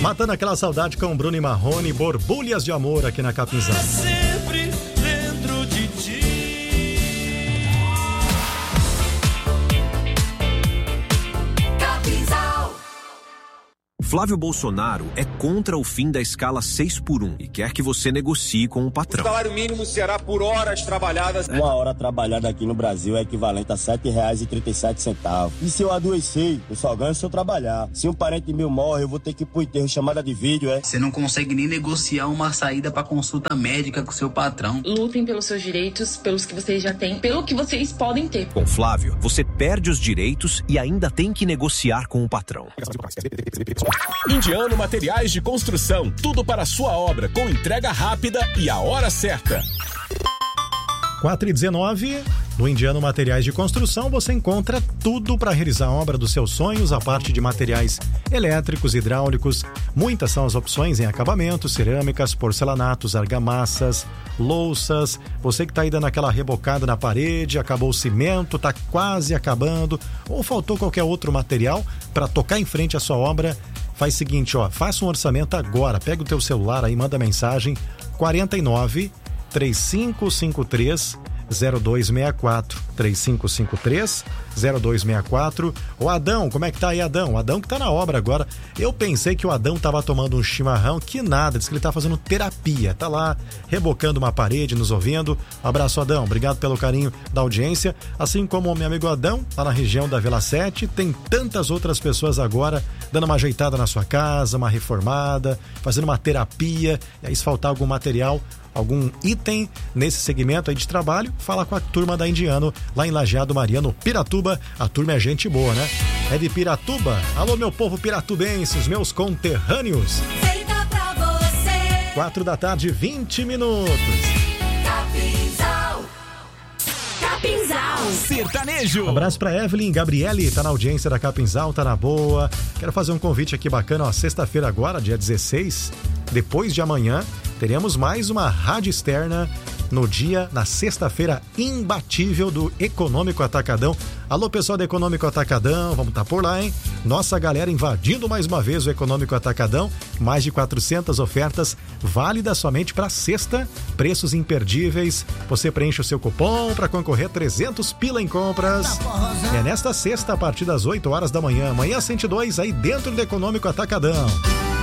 Matando aquela saudade com Bruno e Marrone, Borbulhas de Amor aqui na Capinzal. Sempre dentro de ti. Flávio Bolsonaro é contra o fim da escala 6x1 e quer que você negocie com o patrão. O salário mínimo será por horas trabalhadas. Uma hora trabalhada aqui no Brasil é equivalente a R$7,37. E se eu adoecer, eu só ganho se eu trabalhar. Se um parente meu morre, eu vou ter que ir pro enterro, chamada de vídeo, é? Você não consegue nem negociar uma saída pra consulta médica com seu patrão. Lutem pelos seus direitos, pelos que vocês já têm, pelo que vocês podem ter. Com Flávio, você perde os direitos e ainda tem que negociar com o patrão. Indiano Materiais de Construção. Tudo para a sua obra, com entrega rápida e a hora certa. 4h19, no Indiano Materiais de Construção, você encontra tudo para realizar a obra dos seus sonhos, a parte de materiais elétricos, hidráulicos. Muitas são as opções em acabamentos, cerâmicas, porcelanatos, argamassas, louças. Você que está aí dando aquela rebocada na parede, acabou o cimento, está quase acabando, ou faltou qualquer outro material para tocar em frente à sua obra. Faz o seguinte, faça um orçamento agora, pega o teu celular aí, manda mensagem 49 3553 0264 3553 0264. O Adão, como é que tá aí, Adão? O Adão que tá na obra agora. Eu pensei que o Adão tava tomando um chimarrão, que nada, diz que ele tá fazendo terapia, tá lá rebocando uma parede, nos ouvindo. Um abraço, Adão, obrigado pelo carinho da audiência, assim como o meu amigo Adão, lá na região da Vila 7, tem tantas outras pessoas agora dando uma ajeitada na sua casa, uma reformada, fazendo uma terapia, e aí se faltar algum material, algum item nesse segmento aí de trabalho, fala com a turma da Indiano, lá em Lajeado Mariano, Piratuba. A turma é gente boa, né? É de Piratuba. Alô, meu povo piratubense, os meus conterrâneos. Feita pra você. 4 da tarde, 20 minutos. Capinzal. Capinzal. Sertanejo. Um abraço pra Evelyn, Gabriele, tá na audiência da Capinzal, tá na boa. Quero fazer um convite aqui bacana, sexta-feira agora, dia 16, depois de amanhã, teremos mais uma rádio externa na sexta-feira imbatível do Econômico Atacadão. Alô, pessoal do Econômico Atacadão, vamos estar por lá, hein? Nossa galera invadindo mais uma vez o Econômico Atacadão, mais de 400 ofertas, válida somente para sexta, preços imperdíveis. Você preenche o seu cupom para concorrer 300 pila em compras. É nesta sexta, a partir das 8 horas da manhã, manhã 102, aí dentro do Econômico Atacadão.